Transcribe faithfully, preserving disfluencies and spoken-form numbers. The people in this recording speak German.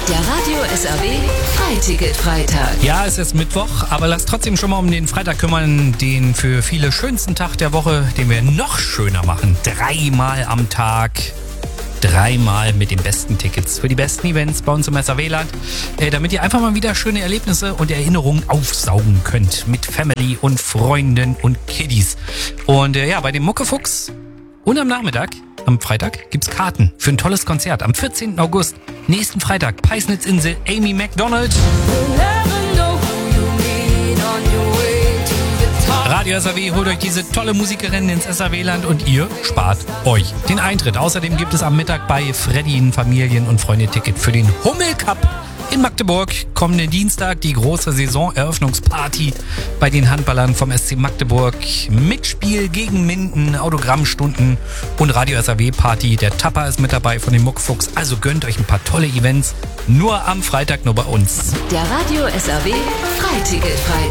Der Radio S R W Freiticket-Freitag. Ja, es ist Mittwoch, aber lass trotzdem schon mal um den Freitag kümmern, den für viele schönsten Tag der Woche, den wir noch schöner machen. Dreimal am Tag. Dreimal mit den besten Tickets für die besten Events bei uns im S R W-Land, äh, damit ihr einfach mal wieder schöne Erlebnisse und Erinnerungen aufsaugen könnt mit Family und Freunden und Kiddies. Und äh, ja, bei dem Muckefuchs und am Nachmittag, am Freitag, gibt's Karten für ein tolles Konzert am vierzehnten August. Nächsten Freitag, Peisnitzinsel, Amy Macdonald. Radio S R W holt euch diese tolle Musikerin ins S R W-Land und ihr spart euch den Eintritt. Außerdem gibt es am Mittag bei Freddy ein Familien- und Freunde-Ticket für den Hummel-Cup in Magdeburg. Kommenden Dienstag die große Saisoneröffnungsparty bei den Handballern vom S C Magdeburg. Mitspiel gegen Minden, Autogrammstunden und Radio S R W-Party. Der Tapper ist mit dabei von dem Muckfuchs. Also gönnt euch ein paar tolle Events. Nur am Freitag, nur bei uns. Der Radio S R W Freiticket-Freitag.